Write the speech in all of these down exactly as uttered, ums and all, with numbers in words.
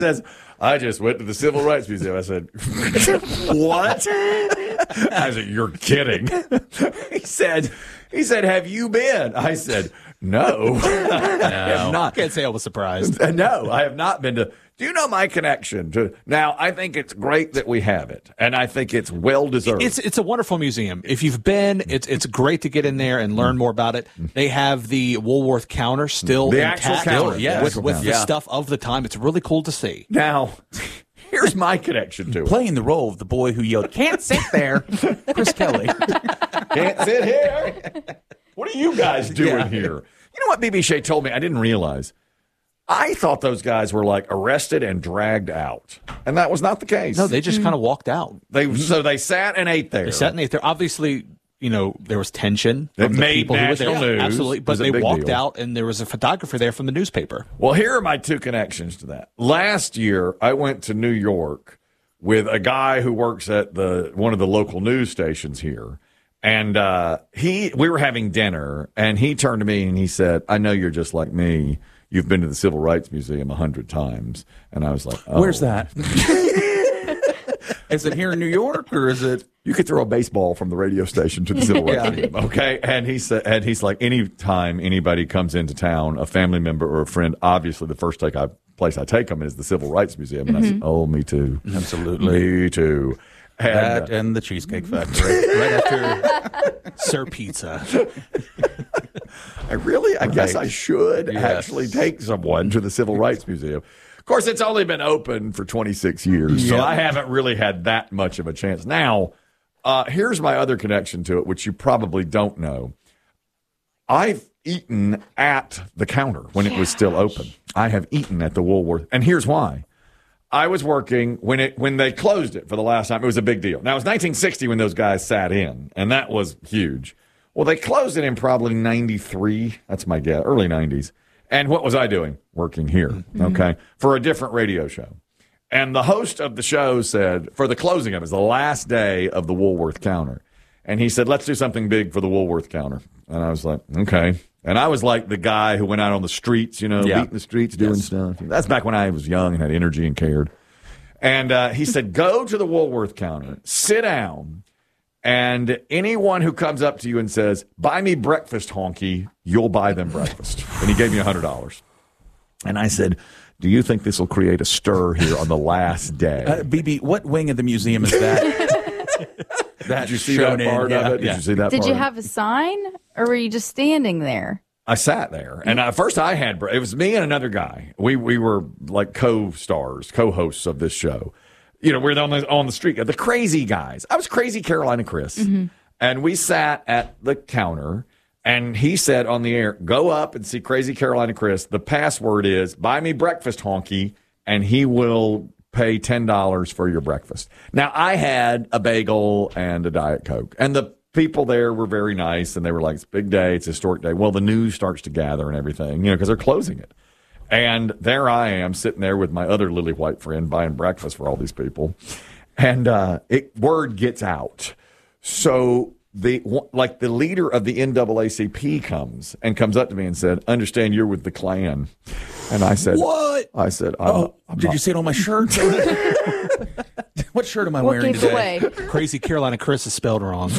says, I just went to the Civil Rights Museum. I said, what? I said, you're kidding. He said, he said, have you been? I said, no. I have not. I can't say I was surprised. No, I have not been to. Do you know my connection to? Now, I think it's great that we have it, and I think it's well deserved. It's it's a wonderful museum. If you've been, it's it's great to get in there and learn more about it. They have the Woolworth counter still The intact, actual counter, yeah, with, actual with counter. the Yeah. stuff of the time. It's really cool to see. Now, here's my connection to it. Playing the role of the boy who yelled, "Can't sit there," Chris Kelly. Can't sit here. What are you guys doing Yeah. here? You know what B B Shea told me? I didn't realize. I thought those guys were like arrested and dragged out, and that was not the case. No, they just kind of walked out. They so they sat and ate there. They sat and ate there. Obviously, you know, there was tension. It from the made people who were there. national news. Absolutely, It but was a they big walked deal. out, and there was a photographer there from the newspaper. Well, here are my two connections to that. Last year, I went to New York with a guy who works at the one of the local news stations here, and uh, he we were having dinner, and he turned to me and he said, "I know you're just like me. You've been to the Civil Rights Museum a hundred times," and I was like, oh. Where's that? Is it here in New York, or is it? You could throw a baseball from the radio station to the Civil Rights Museum, okay? And he said, and he's like, anytime anybody comes into town, a family member or a friend, obviously the first take I, place I take them is the Civil Rights Museum. And I said, oh, me too, Absolutely. me too. And, That uh, and the Cheesecake Factory. Right after Sir Pizza. I really, I guess I should Yes. actually take someone to the Civil Rights Museum. Of course, it's only been open for twenty-six years, so Yeah. I haven't really had that much of a chance. Now, uh, here's my other connection to it, which you probably don't know. I've eaten at the counter when it was still open. I have eaten at the Woolworth, and here's why. I was working when it when they closed it for the last time. It was a big deal. Now, it was nineteen sixty when those guys sat in, and that was huge. Well, they closed it in probably ninety-three. That's my guess, early nineties. And what was I doing? Working here, Mm-hmm. okay, for a different radio show. And the host of the show said, for the closing of it, it was the last day of the Woolworth counter. And he said, let's do something big for the Woolworth counter. And I was like, okay. And I was like the guy who went out on the streets, you know, Yeah. beating the streets, doing Yes. stuff. That's back when I was young and had energy and cared. And uh, he said, go to the Woolworth counter, sit down, and anyone who comes up to you and says, buy me breakfast, honky, you'll buy them breakfast. And he gave me one hundred dollars. And I said, do you think this will create a stir here on the last day? Uh, B B, what wing of the museum is that? that Did you see that shown in? part Yeah, of it? Did yeah. you see that Did part you of it? have a sign, or were you just standing there? I sat there, and at first I had it was me and another guy. We we were like co-stars, co-hosts of this show. You know, we're on the on the street, the crazy guys. I was crazy Carolina Chris, and we sat at the counter. And he said on the air, "Go up and see Crazy Carolina Chris. The password is buy me breakfast, honky, and he will pay ten dollars for your breakfast." Now I had a bagel and a Diet Coke, and the people there were very nice, and they were like, "It's a big day, it's a historic day." Well, the news starts to gather and everything, you know, because they're closing it. And there I am sitting there with my other lily white friend buying breakfast for all these people, and uh, it word gets out. So the like the leader of the N double A C P comes and comes up to me and said, "Understand you're with the Klan," and I said, What? I said, I'm Oh, not, I'm did not. you see it on my shirt? What shirt am I What wearing gave today? away? Crazy Carolina Chris is spelled wrong.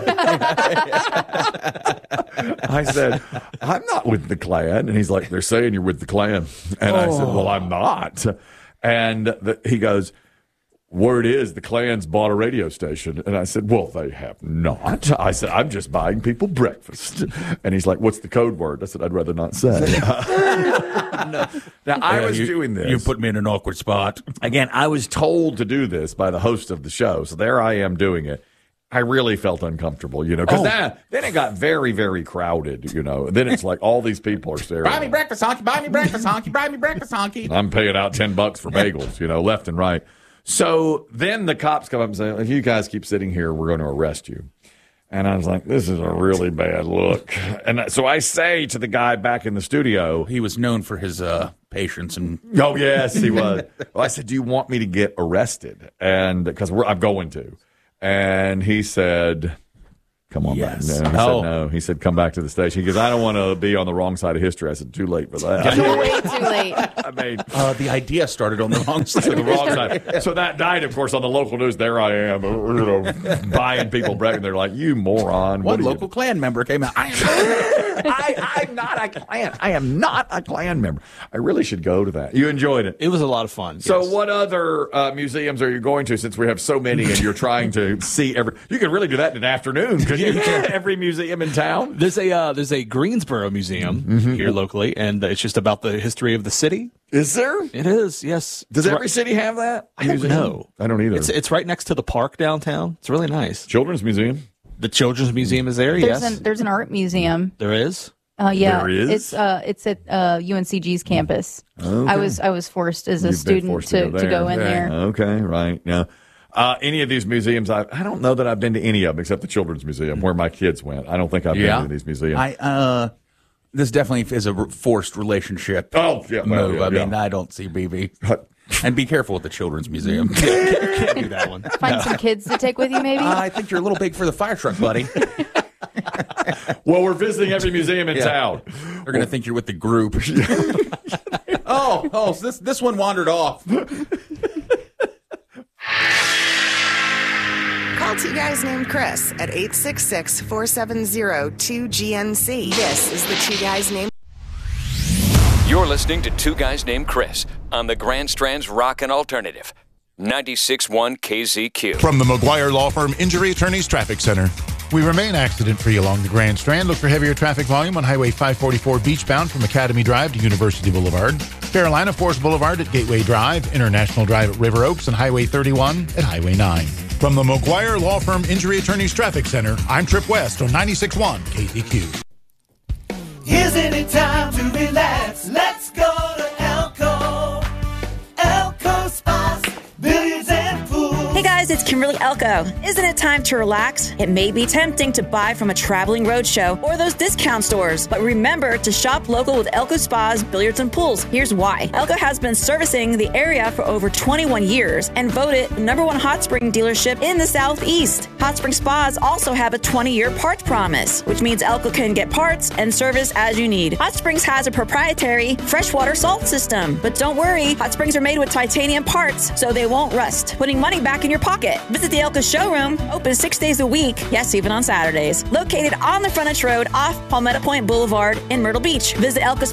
I said, I'm not with the Klan. And he's like, they're saying you're with the Klan. And I said, well, I'm not. And the, he goes, word is the Klan's bought a radio station. And I said, well, they have not. I said, I'm just buying people breakfast. And he's like, what's the code word? I said, I'd rather not say. no. Now, I Yeah, was you- doing this. You put me in an awkward spot. Again, I was told to do this by the host of the show. So there I am doing it. I really felt uncomfortable, you know, because Oh. then, then it got very, very crowded, you know. Then it's like all these people are staring. Buy me breakfast, honky. Buy me breakfast, honky. Buy me breakfast, honky. I'm paying out ten bucks for bagels, you know, left and right. So then the cops come up and say, if you guys keep sitting here, we're going to arrest you. And I was like, this is a really bad look. And so I say to the guy back in the studio, He was known for his uh, patience and oh, yes, he was. Well, I said, do you want me to get arrested? And because I'm going to. And he said, Come on Yes. back. No, he Oh. said no. He said, come back to the station. He goes, I don't want to be on the wrong side of history. I said, too late for that. Way too late. I mean, Uh, the idea started on the wrong to side. the wrong side. So that night, of course, on the local news, there I am, you know, buying people breakfast. They're like, you moron. What One are you local Klan member came out. I I, I'm not a Klan. I am not a Klan member. I really should go to that. You enjoyed it. It was a lot of fun. So, yes. what other uh, museums are you going to? Since we have so many, and you're trying to see every, you can really do that in an afternoon. Could you? Every museum in town. There's a uh, there's a Greensboro museum Mm-hmm. here locally, and it's just about the history of the city. Is there? It is, yes. Does It's every right- city have that? I don't museum? know. I don't either. It's it's right next to the park downtown. It's really nice. Children's Museum. The Children's Museum is there. There's yes, an there's an art museum. there is. Uh, yeah, There is? it's uh it's at uh, U N C G's campus. I was I was forced as a You've been student forced to, to go in Okay. there. Okay, right. Now, uh, any of these museums, I, I don't know that I've been to any of them except the Children's Museum where my kids went. I don't think I've Yeah. been to these museums. I uh, this definitely is a re- forced relationship. oh, yeah. Well, move. yeah, I mean, yeah. I don't see B B. And be careful with the Children's Museum. Can't do that one. Find some kids to take with you, maybe. I think you're a little big for the fire truck, buddy. Well, we're visiting every museum in Yeah. town. They're going to think you're with the group. oh, oh, so this this one wandered off. Call two guys named Chris at eight six six, four seven zero, two G N C. This is the Two Guys Named You're listening to Two Guys Named Chris on the Grand Strand's Rockin' Alternative, ninety-six point one K Z Q. From the McGuire Law Firm Injury Attorneys Traffic Center. We remain accident-free along the Grand Strand. Look for heavier traffic volume on Highway five forty-four beachbound from Academy Drive to University Boulevard. Carolina Forest Boulevard at Gateway Drive, International Drive at River Oaks, and Highway thirty-one at Highway nine. From the McGuire Law Firm Injury Attorneys Traffic Center, I'm Trip West on ninety-six point one K Z Q. Isn't it time to relax? Let's go to Elko. Elko Spas, billiards and pool. Hey guys, it's Kimberly Elko. Isn't it time to relax? It may be tempting to buy from a traveling roadshow or those discount stores, but remember to shop local with Elko Spas, Billiards and Pools. Here's why. Elko has been servicing the area for over twenty-one years and voted the number one hot spring dealership in the Southeast. Hot Spring Spas also have a twenty-year parts promise, which means Elko can get parts and service as you need. Hot Springs has a proprietary freshwater salt system, but don't worry, Hot Springs are made with titanium parts, so they won't rust, putting money back in your pocket. Visit the Elko showroom, open six days a week, yes, even on Saturdays. Located on the frontage road off Palmetto Point Boulevard in Myrtle Beach. Visit Elko